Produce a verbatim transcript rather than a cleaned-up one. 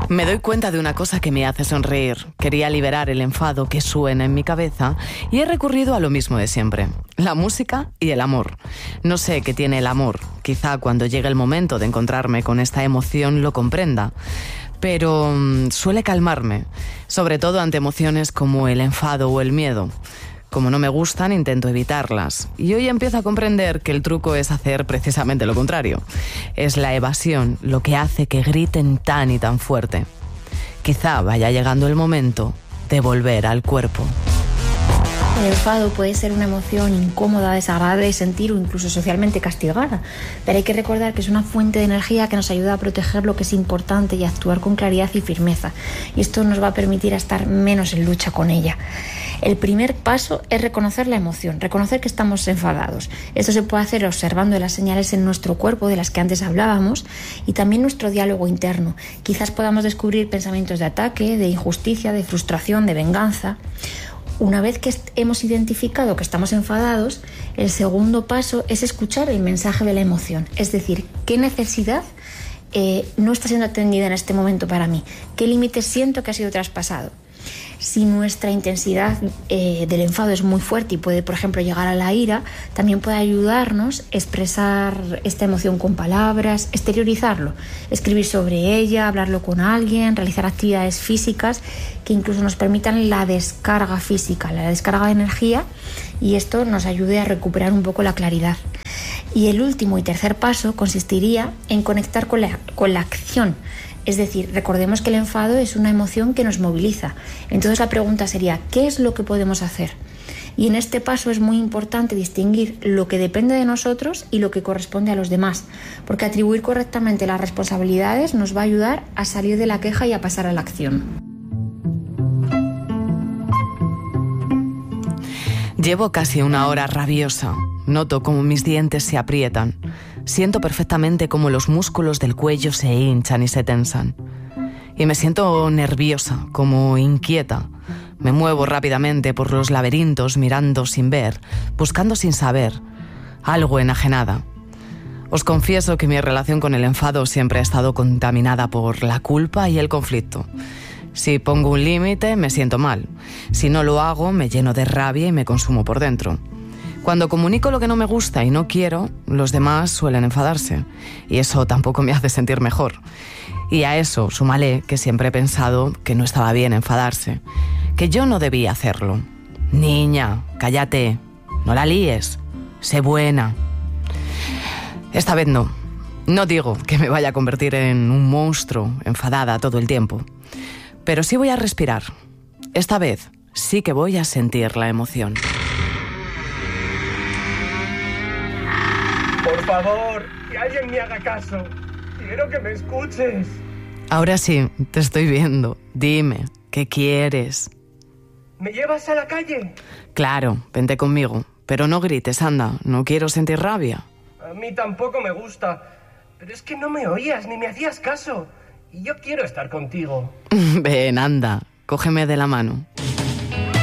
Me doy cuenta de una cosa que me hace sonreír. Quería liberar el enfado que suena en mi cabeza y he recurrido a lo mismo de siempre: la música y el amor. No sé qué tiene el amor. Quizá cuando llegue el momento de encontrarme con esta emoción lo comprenda. Pero mmm, suele calmarme, sobre todo ante emociones como el enfado o el miedo. Como no me gustan, intento evitarlas. Y hoy empiezo a comprender que el truco es hacer precisamente lo contrario. Es la evasión lo que hace que griten tan y tan fuerte. Quizá vaya llegando el momento de volver al cuerpo. El enfado puede ser una emoción incómoda, desagradable de sentir o incluso socialmente castigada, pero hay que recordar que es una fuente de energía que nos ayuda a proteger lo que es importante y a actuar con claridad y firmeza, y esto nos va a permitir estar menos en lucha con ella. El primer paso es reconocer la emoción, reconocer que estamos enfadados. Esto se puede hacer observando las señales en nuestro cuerpo de las que antes hablábamos y también nuestro diálogo interno. Quizás podamos descubrir pensamientos de ataque, de injusticia, de frustración, de venganza. Una vez que hemos identificado que estamos enfadados, el segundo paso es escuchar el mensaje de la emoción. Es decir, ¿qué necesidad eh, no está siendo atendida en este momento para mí? ¿Qué límites siento que ha sido traspasado? Si nuestra intensidad eh, del enfado es muy fuerte y puede, por ejemplo, llegar a la ira, también puede ayudarnos a expresar esta emoción con palabras, exteriorizarlo, escribir sobre ella, hablarlo con alguien, realizar actividades físicas que incluso nos permitan la descarga física, la descarga de energía, y esto nos ayude a recuperar un poco la claridad. Y el último y tercer paso consistiría en conectar con la, con la acción. Es decir, recordemos que el enfado es una emoción que nos moviliza. Entonces la pregunta sería, ¿qué es lo que podemos hacer? Y en este paso es muy importante distinguir lo que depende de nosotros y lo que corresponde a los demás, porque atribuir correctamente las responsabilidades nos va a ayudar a salir de la queja y a pasar a la acción. Llevo casi una hora rabiosa. Noto cómo mis dientes se aprietan. Siento perfectamente cómo los músculos del cuello se hinchan y se tensan. Y me siento nerviosa, como inquieta. Me muevo rápidamente por los laberintos, mirando sin ver, buscando sin saber, algo enajenada. Os confieso que mi relación con el enfado siempre ha estado contaminada por la culpa y el conflicto. Si pongo un límite, me siento mal. Si no lo hago, me lleno de rabia y me consumo por dentro. Cuando comunico lo que no me gusta y no quiero, los demás suelen enfadarse. Y eso tampoco me hace sentir mejor. Y a eso súmale que siempre he pensado que no estaba bien enfadarse, que yo no debía hacerlo. Niña, cállate, no la líes, sé buena. Esta vez no. No digo que me vaya a convertir en un monstruo enfadada todo el tiempo. Pero sí voy a respirar. Esta vez sí que voy a sentir la emoción. Por favor, que alguien me haga caso. Quiero que me escuches. Ahora sí, te estoy viendo. Dime, ¿qué quieres? ¿Me llevas a la calle? Claro, vente conmigo. Pero no grites, anda. No quiero sentir rabia. A mí tampoco me gusta. Pero es que no me oías ni me hacías caso. Y yo quiero estar contigo. Ven, anda. Cógeme de la mano.